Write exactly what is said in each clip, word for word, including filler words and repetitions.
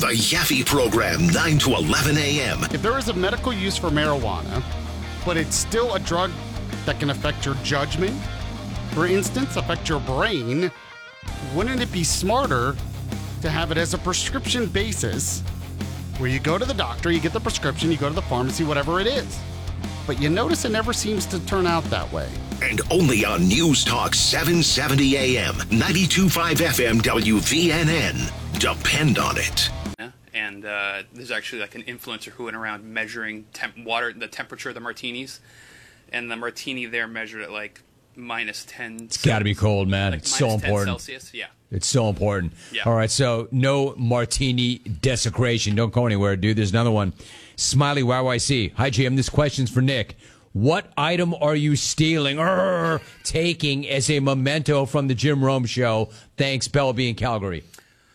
The Yaffe Program, nine to eleven a.m. If there is a medical use for marijuana, but it's still a drug that can affect your judgment, for instance, affect your brain, wouldn't it be smarter to have it as a prescription basis where you go to the doctor, you get the prescription, you go to the pharmacy, whatever it is. But you notice it never seems to turn out that way. And only on News Talk seven seventy a.m., ninety-two point five F M W V N N. Depend on it. And uh, there's actually like an influencer who went around measuring temp- water, the temperature of the martinis. And the martini there measured at like minus ten. It's got to be cold, man. Like it's so important. Celsius, yeah. It's so important. Yeah. All right, so no martini desecration. Don't go anywhere, dude. There's another one. Smiley Y Y C. Hi, Jim. This question's for Nick. What item are you stealing or taking as a memento from the Jim Rome show? Thanks, Bellaby in Calgary.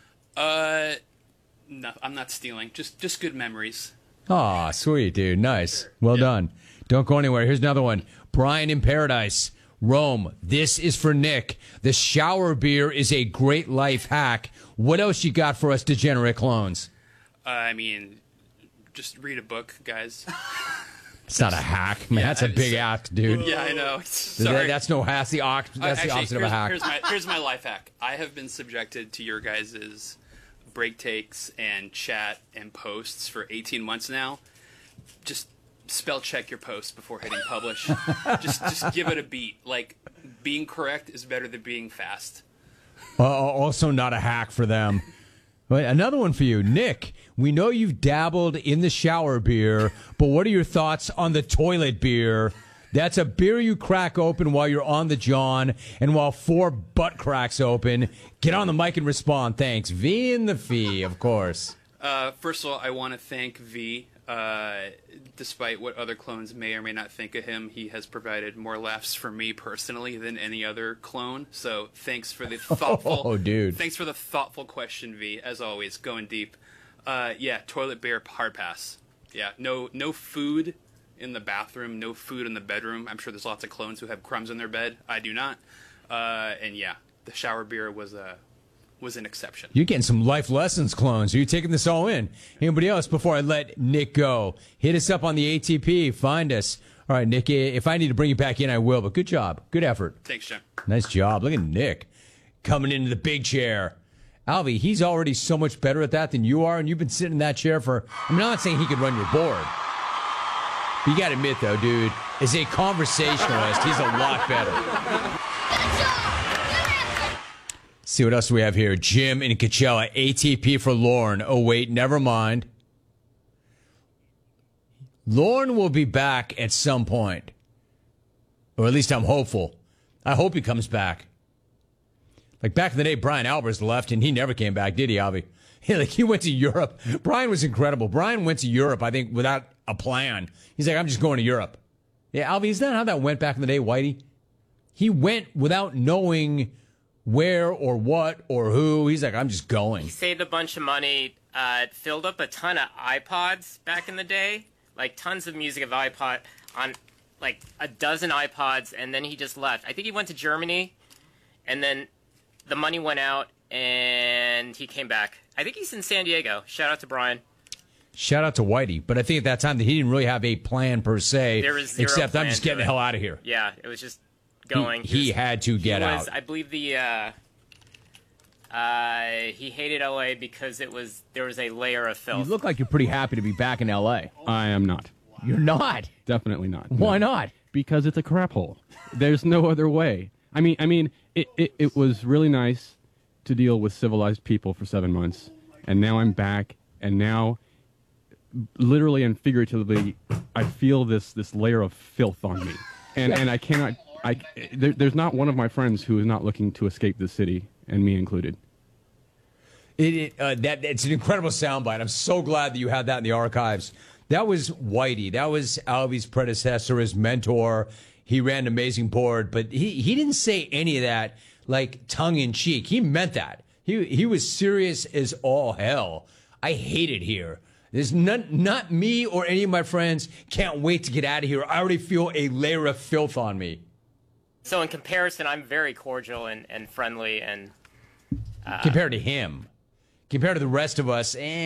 Uh, no, I'm not stealing. Just, just good memories. Aw, sweet, dude. Nice. Sure. Well Yeah. done. Don't go anywhere. Here's another one. Brian in Paradise. Rome, this is for Nick. The shower beer is a great life hack. What else you got for us degenerate clones? Uh, I mean, just read a book, guys. It's not a hack. Man, Yeah, that's a I- big so- act, dude. Yeah, I know. That- Sorry. that's no hack. That's the, ox- Uh, that's the actually, opposite of here's, a hack. Here's my, here's my life hack. I have been subjected to your guys' break takes and chat and posts for eighteen months now. Just spell check your posts before hitting publish. just just give it a beat. Like, being correct is better than being fast. Uh, also not a hack for them. But another one for you, Nick. We know you've dabbled in the shower beer, but what are your thoughts on the toilet beer? That's a beer you crack open while you're on the john and while four butt cracks open. Get on the mic and respond. Thanks. V in the fee, of course. Uh, first of all, I want to thank V. Uh, despite what other clones may or may not think of him, he has provided more laughs for me personally than any other clone. So thanks for the thoughtful. Oh, dude. Thanks for the thoughtful question, V. As always, going deep. Uh, yeah, toilet beer, hard pass. Yeah, no, no food in the bathroom, no food in the bedroom. I'm sure there's lots of clones who have crumbs in their bed. I do not. Uh, and yeah, the shower beer was a. was an exception. You're getting some life lessons, clones. Are you taking this all in? Anybody else before I let Nick go? Hit us up on the A T P. Find us. All right, Nick, if I need to bring you back in, I will. But good job. Good effort. Thanks, Jim. Nice job. Look at Nick coming into the big chair. Alvy, he's already so much better at that than you are, and you've been sitting in that chair for, I mean, I'm not saying he could run your board. But you got to admit, though, dude, as a conversationalist, he's a lot better. See what else we have here. Jim in Coachella, A T P for Lorne. Oh, wait, never mind. Lorne will be back at some point. Or at least I'm hopeful. I hope he comes back. Like back in the day, Brian Albers left, and he never came back, did he, Albie? He, like, he went to Europe. Brian was incredible. Brian went to Europe, I think, without a plan. He's like, I'm just going to Europe. Yeah, Albie, is that how that went back in the day, Whitey? He went without knowing where or what or who. He's like, I'm just going. He saved a bunch of money, uh, filled up a ton of iPods back in the day, like tons of music of iPod on like a dozen iPods, and then he just left. I think he went to Germany, and then the money went out, and he came back. I think he's in San Diego. Shout out to Brian. Shout out to Whitey. But I think at that time that he didn't really have a plan per se, There was zero except I'm plan just to getting the it. hell out of here. Yeah, it was just going. He, he was- had to get he was, out. I believe the uh, uh, he hated L A because it was there was a layer of You filth. look like you're pretty happy to be back in L A. I am not. You're not. Definitely not. Why No. not? Because it's a crap hole. There's no other way. I mean, I mean, it, it, it was really nice to deal with civilized people for seven months, and now I'm back, and now, literally and figuratively, I feel this this layer of filth on me, and and I cannot. I there, there's not one of my friends who is not looking to escape the city, and me included. It, it, uh, that it's an incredible soundbite. I'm so glad that you had that in the archives. That was Whitey. That was Albie's predecessor, his mentor. He ran an amazing board, but he, he didn't say any of that like tongue in cheek. He meant that. He he was serious as all hell. I hate it here. There's not not me or any of my friends can't wait to get out of here. I already feel a layer of filth on me. So in comparison, I'm very cordial and, and friendly and Compared to him, compared to the rest of us, eh,